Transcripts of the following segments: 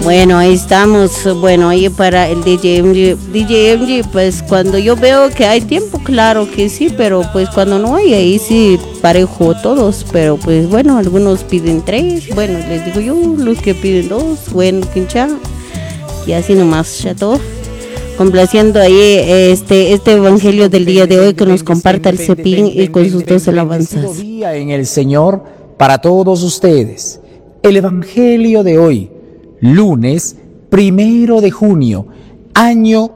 Bueno, ahí estamos. Bueno, ahí para el DJ MG, pues cuando yo veo que hay tiempo, claro que sí, pero pues cuando no hay, ahí sí parejo todos. Pero pues bueno, algunos piden 3, bueno, les digo yo, los que piden 2, bueno, quincha, y así nomás, chato. Complaciendo ahí este evangelio del día de hoy que nos comparta el Cepín y con sus 2 alabanzas. Día en el Señor para todos ustedes. El evangelio de hoy, lunes 1 de junio, año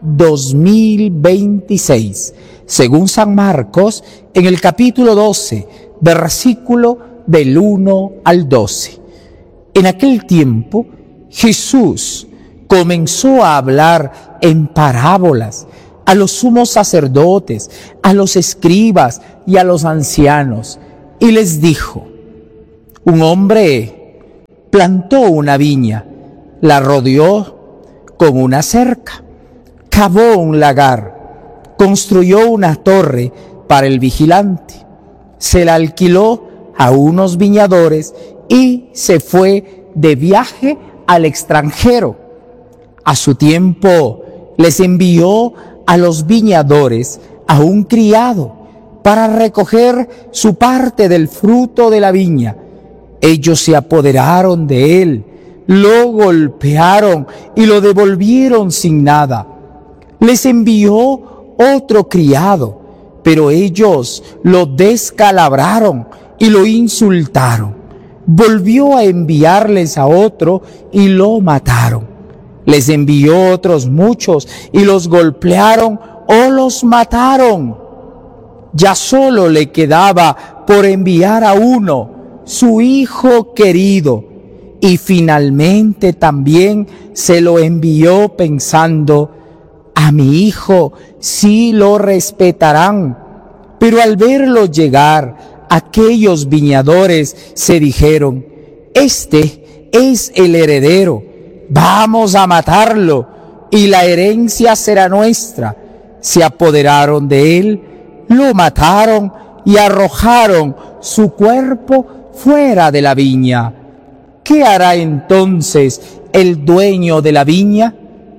2026, según San Marcos, en el capítulo 12, versículo del 1 al 12. En aquel tiempo, Jesús comenzó a hablar en parábolas a los sumos sacerdotes, a los escribas y a los ancianos, y les dijo: un hombre plantó una viña, la rodeó con una cerca, cavó un lagar, construyó una torre para el vigilante, se la alquiló a unos viñadores y se fue de viaje al extranjero. A su tiempo les envió a los viñadores a un criado para recoger su parte del fruto de la viña. Ellos se apoderaron de él, lo golpearon y lo devolvieron sin nada. Les envió otro criado, pero ellos lo descalabraron y lo insultaron. Volvió a enviarles a otro y lo mataron. Les envió otros muchos y los golpearon o los mataron. Ya solo le quedaba por enviar a uno, su hijo querido, y finalmente también se lo envió pensando: a mi hijo sí lo respetarán. Pero al verlo llegar, aquellos viñadores se dijeron: este es el heredero, vamos a matarlo y la herencia será nuestra. Se apoderaron de él, lo mataron y arrojaron su cuerpo fuera de la viña. ¿Qué hará entonces el dueño de la viña?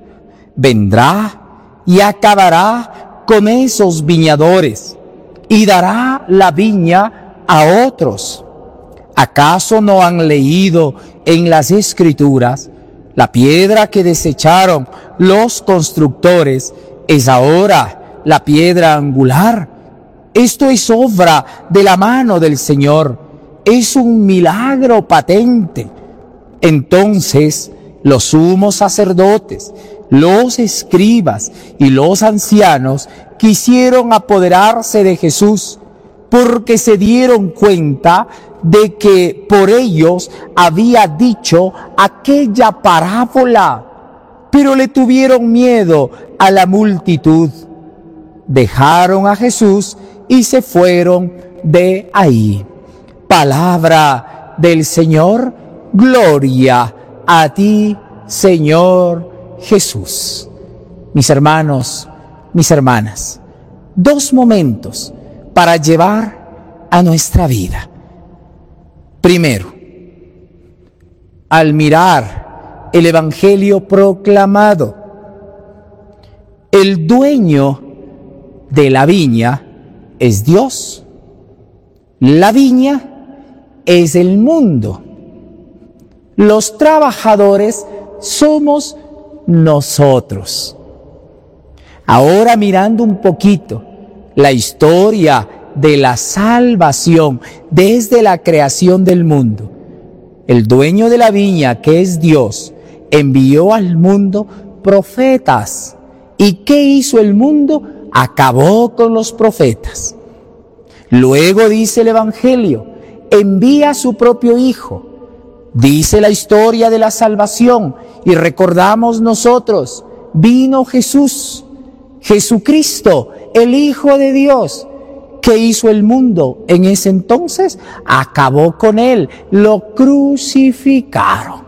Vendrá y acabará con esos viñadores y dará la viña a otros. ¿Acaso no han leído en las Escrituras: la piedra que desecharon los constructores es ahora la piedra angular? Esto es obra de la mano del Señor, es un milagro patente. Entonces los sumos sacerdotes, los escribas y los ancianos quisieron apoderarse de Jesús, porque se dieron cuenta de que por ellos había dicho aquella parábola, pero le tuvieron miedo a la multitud. Dejaron a Jesús y se fueron de ahí. Palabra del Señor. Gloria a ti, Señor Jesús. Mis hermanos, mis hermanas, 2 momentos para llevar a nuestra vida. Primero, al mirar el Evangelio proclamado, el dueño de la viña es Dios. La viña es el mundo. Los trabajadores somos nosotros. Ahora, mirando un poquito la historia de la salvación desde la creación del mundo, el dueño de la viña, que es Dios, envió al mundo profetas. ¿Y qué hizo el mundo? Acabó con los profetas. Luego dice el Evangelio, envía a su propio Hijo. Dice la historia de la salvación y recordamos nosotros, vino Jesús, Jesucristo, el Hijo de Dios. ¿Qué hizo el mundo en ese entonces? Acabó con él, lo crucificaron.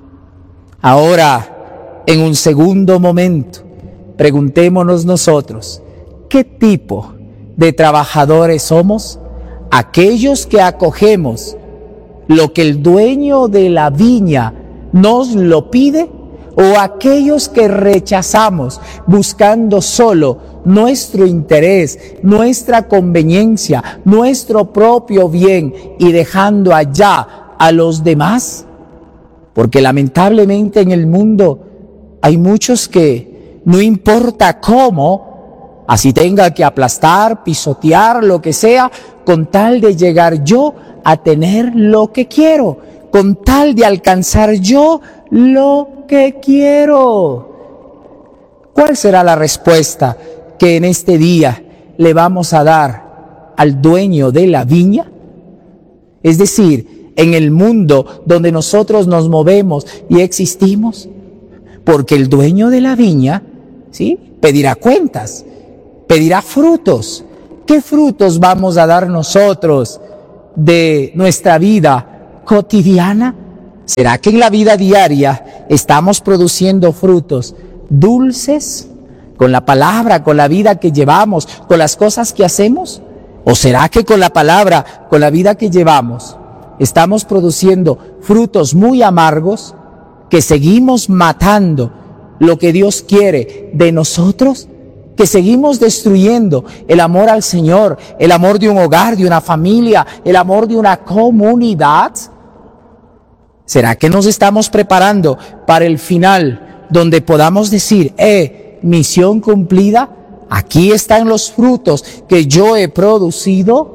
Ahora, en un segundo momento, preguntémonos nosotros, ¿qué tipo de trabajadores somos? Aquellos que acogemos lo que el dueño de la viña nos lo pide, o aquellos que rechazamos buscando solo nuestro interés, nuestra conveniencia, nuestro propio bien y dejando allá a los demás? Porque lamentablemente en el mundo hay muchos que no importa cómo, así tenga que aplastar, pisotear, lo que sea, con tal de llegar yo a tener lo que quiero, con tal de alcanzar yo lo que quiero. ¿Cuál será la respuesta que en este día le vamos a dar al dueño de la viña? Es decir, en el mundo donde nosotros nos movemos y existimos, porque el dueño de la viña, ¿sí?, pedirá cuentas, pedirá frutos. ¿Qué frutos vamos a dar nosotros de nuestra vida cotidiana? ¿Será que en la vida diaria estamos produciendo frutos dulces con la palabra, con la vida que llevamos, con las cosas que hacemos? ¿O será que con la palabra, con la vida que llevamos, estamos produciendo frutos muy amargos que seguimos matando lo que Dios quiere de nosotros? Que seguimos destruyendo el amor al Señor, el amor de un hogar, de una familia, el amor de una comunidad. ¿Será que nos estamos preparando para el final, donde podamos decir, misión cumplida, aquí están los frutos que yo he producido?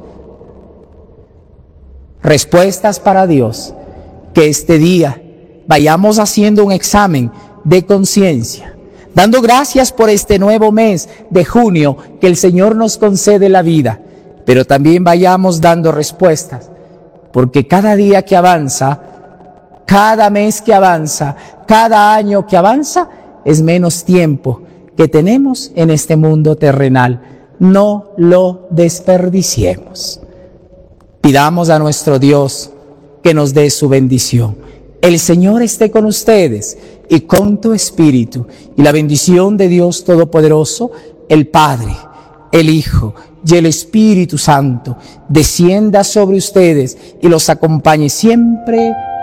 Respuestas para Dios. Que este día vayamos haciendo un examen de conciencia, dando gracias por este nuevo mes de junio que el Señor nos concede la vida, pero también vayamos dando respuestas, porque cada día que avanza, cada mes que avanza, cada año que avanza, es menos tiempo que tenemos en este mundo terrenal. No lo desperdiciemos. Pidamos a nuestro Dios que nos dé su bendición. El Señor esté con ustedes y con tu espíritu, y la bendición de Dios Todopoderoso, el Padre, el Hijo y el Espíritu Santo, descienda sobre ustedes y los acompañe siempre.